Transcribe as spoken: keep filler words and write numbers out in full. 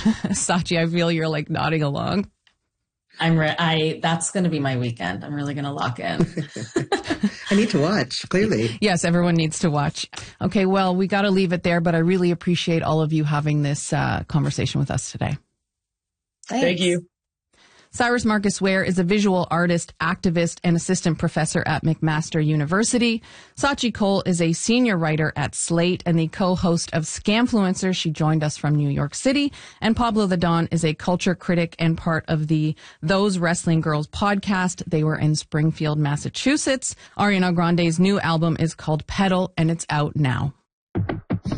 Sachi, I feel you're like nodding along. I'm re- I that's going to be my weekend. I'm really going to lock in. I need to watch, clearly. Yes, everyone needs to watch. Okay, well, we got to leave it there, but I really appreciate all of you having this uh, conversation with us today. Thanks. Thank you. Cyrus Marcus Ware is a visual artist, activist, and assistant professor at McMaster University. Sachi Cole is a senior writer at Slate and the co-host of Scamfluencers. She joined us from New York City. And Pablo the Don is a culture critic and part of the Those Wrestling Girls podcast. They were in Springfield, Massachusetts. Ariana Grande's new album is called Pedal, and it's out now.